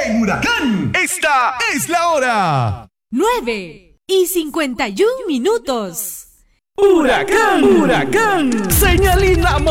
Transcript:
en Huracán. Esta es la hora. 9:51. Huracán, huracán, señal inamovible.